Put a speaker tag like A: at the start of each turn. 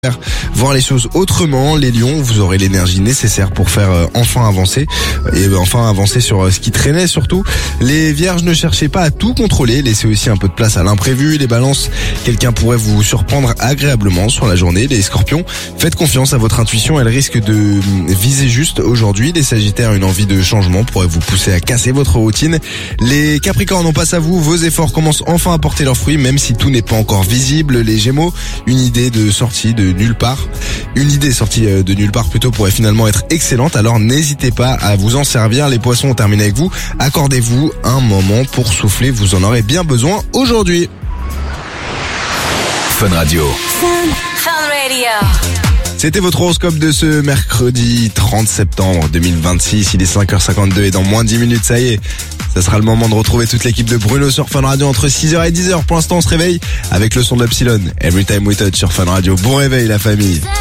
A: Voir les choses autrement, les lions, vous aurez l'énergie nécessaire pour faire enfin avancer sur ce qui traînait surtout. Les vierges, ne cherchez pas à tout contrôler, laissez aussi un peu de place à l'imprévu. Les balances, quelqu'un pourrait vous surprendre agréablement sur la journée. Les scorpions, faites confiance à votre intuition, elle risque de viser juste aujourd'hui. Les sagittaires, une envie de changement pourrait vous pousser à casser votre routine. Les capricornes, on passe à vous, vos efforts commencent enfin à porter leurs fruits, même si tout n'est pas encore visible. Les gémeaux, une idée sortie de nulle part plutôt pourrait finalement être excellente, alors n'hésitez pas à vous en servir. Les poissons, on termine avec vous, accordez-vous un moment pour souffler, vous en aurez bien besoin aujourd'hui.
B: Fun Radio.
C: Fun Radio.
A: C'était votre horoscope de ce mercredi 30 septembre 2026, il est 5h52 et dans moins de 10 minutes, ça y est, ça sera le moment de retrouver toute l'équipe de Bruno sur Fun Radio entre 6h et 10h. Pour l'instant, on se réveille avec le son de Epsilon. Every Time We Touch sur Fun Radio. Bon réveil, la famille.